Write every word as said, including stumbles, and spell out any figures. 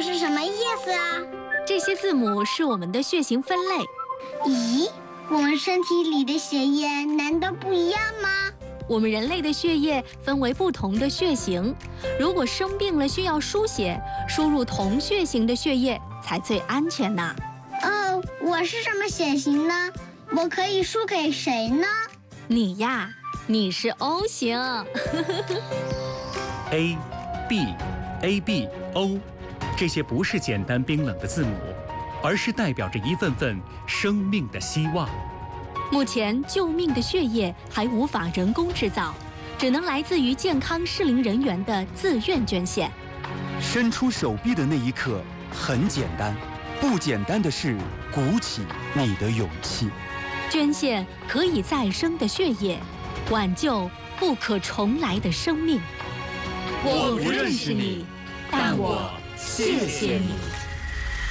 是什么意思啊？ 这些字母是我们的血型分类。 咦，我们身体里的血液难道不一样吗？ 我们人类的血液分为不同的血型，如果生病了需要输血，输入同血型的血液才最安全呢。 哦，我是什么血型呢？我可以输给谁呢？ 你呀，你是 O 型。 A、B、A B O， 这些不是简单冰冷的字母，而是代表着一份份生命的希望。 目前救命的血液还无法人工制造，只能来自于健康适龄人员的自愿捐献。 伸出手臂的那一刻很简单，不简单的是鼓起你的勇气。 捐献可以再生的血液，挽救不可重来的生命。 我不认识你，但我谢谢你。